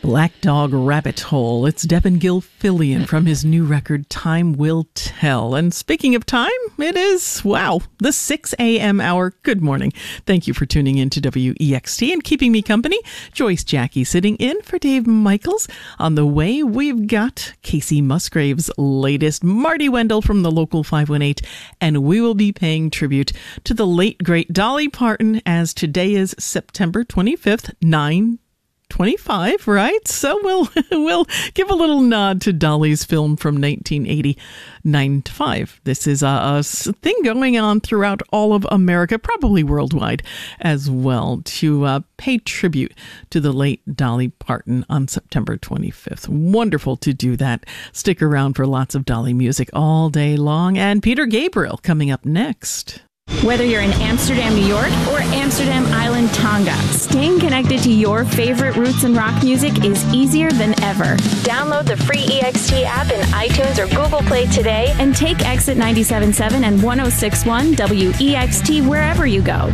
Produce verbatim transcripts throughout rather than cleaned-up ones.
Black Dog Rabbit Hole. It's Devin Gilfillian from his new record, Time Will Tell. And speaking of time, it is, wow, the six a.m. hour. Good morning. Thank you for tuning in to W E X T and keeping me company. Joyce Jackie sitting in for Dave Michaels. On the way, we've got Casey Musgrave's latest, Marty Wendell from the Local five one eight, and we will be paying tribute to the late, great Dolly Parton, as today is September twenty-fifth, nine twenty-five, right? So we'll we'll give a little nod to Dolly's film from nineteen eighty, nine to five. This is a, a thing going on throughout all of America, probably worldwide as well, to uh, pay tribute to the late Dolly Parton on September twenty-fifth. Wonderful to do that. Stick around for lots of Dolly music all day long. And Peter Gabriel coming up next. Whether you're in Amsterdam, New York, or Amsterdam Island, Tonga, staying connected to your favorite roots and rock music is easier than ever. Download the free E X T app in iTunes or Google Play today and take Exit ninety-seven point seven and one oh six point one W E X T wherever you go.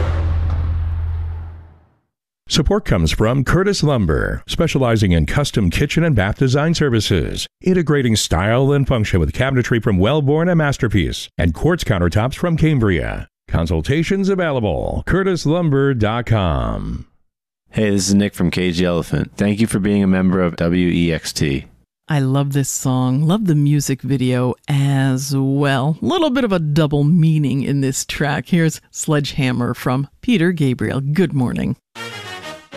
Support comes from Curtis Lumber, specializing in custom kitchen and bath design services, integrating style and function with cabinetry from Wellborn and Masterpiece, and quartz countertops from Cambria. Consultations available. curtis lumber dot com. Hey, this is Nick from Cage the Elephant. Thank you for being a member of W E X T. I love this song, love the music video as well. A little bit of a double meaning in this track. Here's Sledgehammer from Peter Gabriel. Good morning.